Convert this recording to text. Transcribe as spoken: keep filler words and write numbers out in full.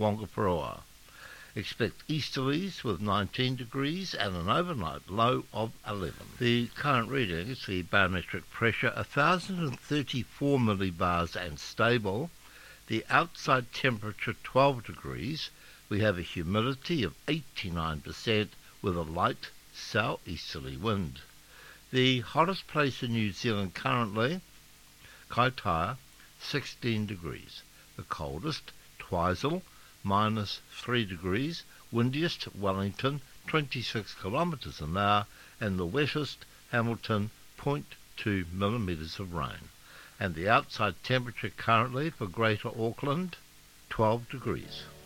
Wongaparoa. Expect easterlies with nineteen degrees and an overnight low of eleven. The current reading is the barometric pressure one thousand thirty-four millibars and stable. The outside temperature twelve degrees. We have a humidity of eighty-nine percent with a light southeasterly wind. The hottest place in New Zealand currently, Kaitaia, sixteen degrees. The coldest, Twizel, minus three degrees. Windiest, Wellington, twenty-six kilometres an hour. And the wettest, Hamilton, zero point two millimetres of rain. And the outside temperature currently for Greater Auckland, twelve degrees.